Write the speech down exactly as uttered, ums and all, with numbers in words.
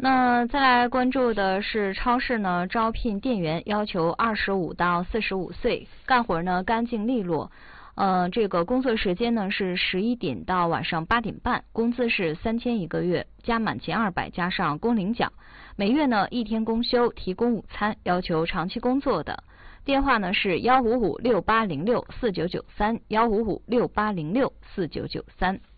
那再来关注的是超市呢，招聘店员要求二十五到四十五岁，干活呢干净利落。呃，这个工作时间呢是十一点到晚上八点半，工资是三千一个月，加满前二百加上工龄奖，每月呢一天公休，提供午餐，要求长期工作的。电话呢是幺五五六八零六四九九三，幺五五六八零六四九九三。